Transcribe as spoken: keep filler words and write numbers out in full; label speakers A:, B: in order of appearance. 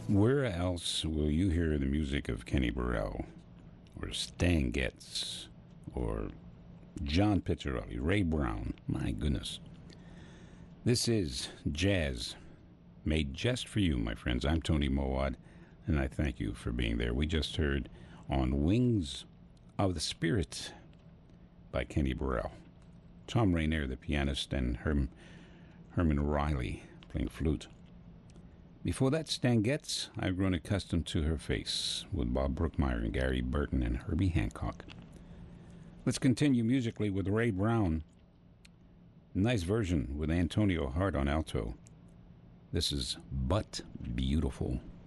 A: Where else will you hear the music of Kenny Burrell, or Stan Getz, or John Pizzarelli, Ray Brown? My goodness. This is jazz made just for you, my friends. I'm Tony Mowad, and I thank you for being there. We just heard On Wings of the Spirit by Kenny Burrell. Tom Rainier, the pianist, and Herm, Herman Riley playing flute. Before that, Stan Getz, I've Grown Accustomed to Her Face, with Bob Brookmeyer and Gary Burton and Herbie Hancock. Let's continue musically with Ray Brown. Nice version with Antonio Hart on alto. This is But Beautiful.